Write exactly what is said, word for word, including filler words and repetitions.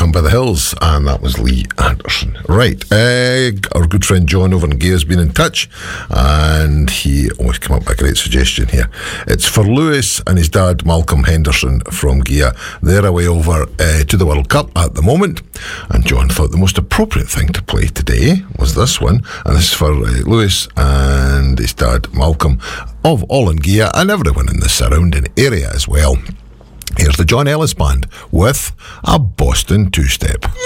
Come by the Hills, and that was Lee Anderson. Right, uh, our good friend John over in Gea has been in touch, and he always come up with a great suggestion here. It's for Lewis and his dad Malcolm Henderson from Gea. They're away over uh, to the World Cup at the moment, and John thought the most appropriate thing to play today was this one, and this is for uh, Lewis and his dad Malcolm of all in Gea and everyone in the surrounding area as well. Here's the John Ellis Band with a Boston two-step.